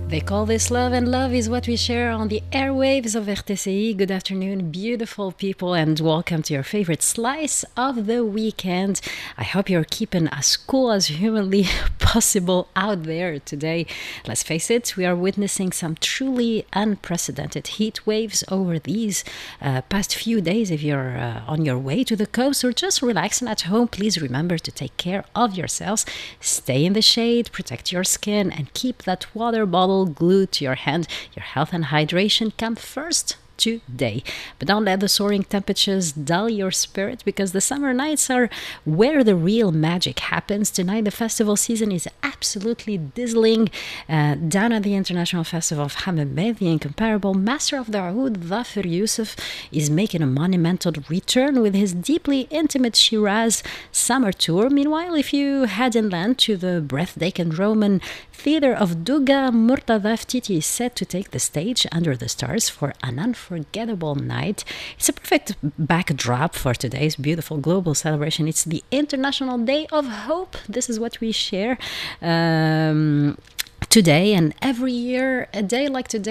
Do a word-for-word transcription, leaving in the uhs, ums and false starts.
They call this love, and love is what we share on the airwaves of R T C I. Good afternoon, beautiful people, and welcome to your favorite slice of the weekend. I hope you're keeping as cool as humanly possible out there today. Let's face it, we are witnessing some truly unprecedented heat waves over these uh, past few days. If you're uh, on your way to the coast or just relaxing at home, please remember to take care of yourselves. Stay in the shade, protect your skin, and keep that water bottle glued to your hand. Your health and hydration come first today. But don't let the soaring temperatures dull your spirit, because the summer nights are where the real magic happens. Tonight, the festival season is absolutely dazzling. Uh, down at the International Festival of Hammamet, the incomparable master of the oud, Dhafir Youssef, is making a monumental return with his deeply intimate Shiraz summer tour. Meanwhile, if you head inland to the breathtaking Roman theater of Duga, Murtada Ftiti is set to take the stage under the stars for an unforgettable night. It's a perfect backdrop for today's beautiful global celebration. It's the International Day of Hope. This is what we share um, today and every year. A day like today